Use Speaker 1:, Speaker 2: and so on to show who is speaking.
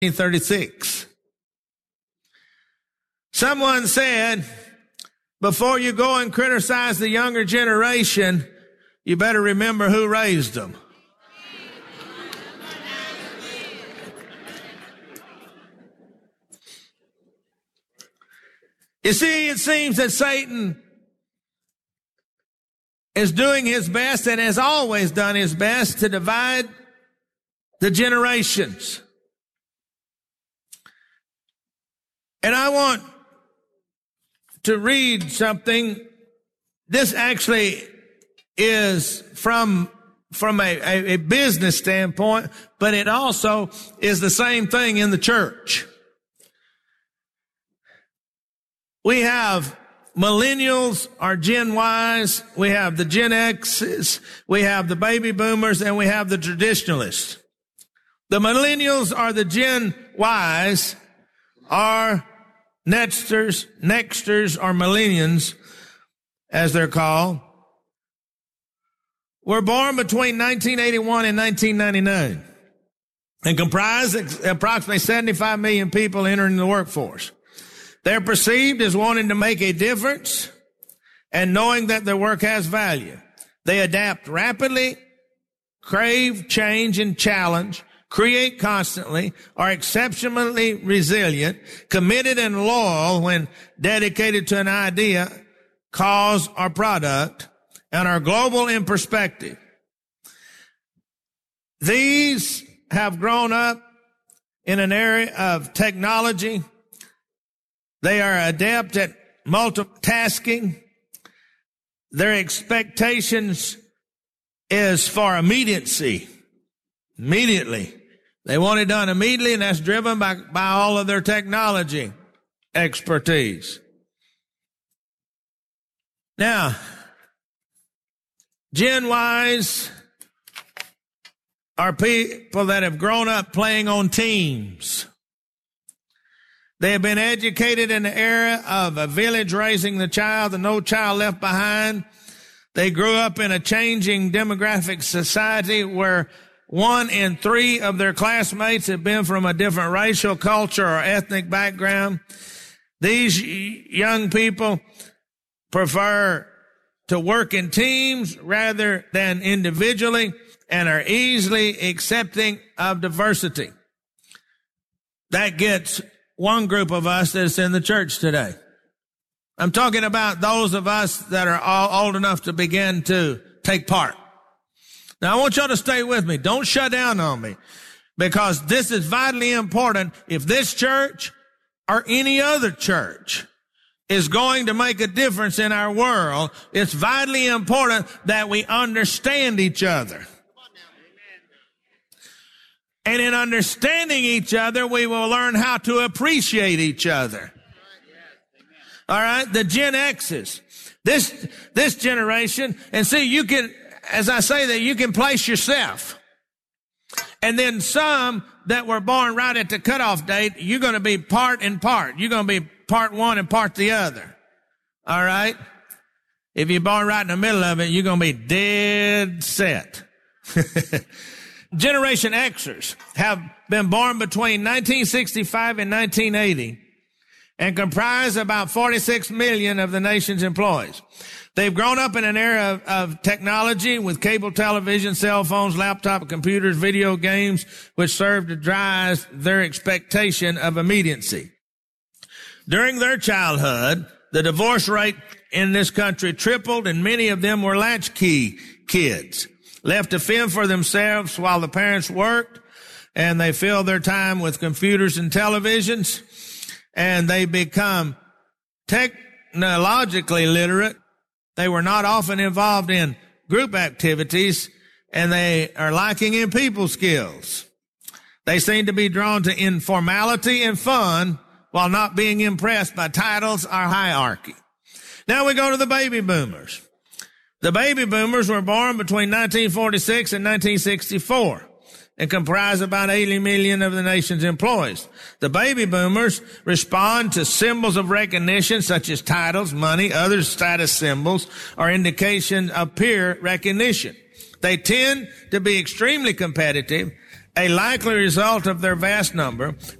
Speaker 1: 1936. Someone said, before you go and criticize the younger generation, you better remember who raised them. You see, it seems that Satan is doing his best and has always done his best to divide the generations. And I want to read something. This actually is from a business standpoint, but it also is the same thing in the church. We have millennials or Gen Ys, we have the Gen X's, we have the baby boomers, and we have the traditionalists. The millennials or the Gen Ys are nexters or millennials, as they're called, were born between 1981 and 1999 and comprise approximately 75 million people entering the workforce. They're perceived as wanting to make a difference and knowing that their work has value. They adapt rapidly, crave change and challenge, create constantly, are exceptionally resilient, committed and loyal when dedicated to an idea, cause, or product, and are global in perspective. These have grown up in an area of technology. They are adept at multitasking. Their expectations is for immediacy. Immediately. They want it done immediately, and that's driven by all of their technology expertise. Now, Gen Ys are people that have grown up playing on teams. They have been educated in the era of a village raising the child and no child left behind. They grew up in a changing demographic society where 1 in 3 of their classmates have been from a different racial, culture, or ethnic background. These young people prefer to work in teams rather than individually and are easily accepting of diversity. That gets one group of us that's in the church today. I'm talking about those of us that are all old enough to begin to take part. Now, I want y'all to stay with me. Don't shut down on me, because this is vitally important. If this church or any other church is going to make a difference in our world, it's vitally important that we understand each other. And in understanding each other, we will learn how to appreciate each other. All right, the Gen X's, this generation, and see, you can, as I say that, you can place yourself. And then some that were born right at the cutoff date, you're going to be part and part. You're going to be part one and part the other. All right? If you're born right in the middle of it, you're going to be dead set. Generation Xers have been born between 1965 and 1980 and comprise about 46 million of the nation's employees. They've grown up in an era of technology with cable television, cell phones, laptop computers, video games, which serve to drive their expectation of immediacy. During their childhood, the divorce rate in this country tripled, and many of them were latchkey kids, left to fend for themselves while the parents worked, and they fill their time with computers and televisions, and they become technologically literate. They were not often involved in group activities, and they are lacking in people skills. They seem to be drawn to informality and fun while not being impressed by titles or hierarchy. Now we go to the baby boomers. The baby boomers were born between 1946 and 1964 and comprise about 80 million of the nation's employees. The baby boomers respond to symbols of recognition such as titles, money, other status symbols, or indication of peer recognition. They tend to be extremely competitive A likely result of their vast number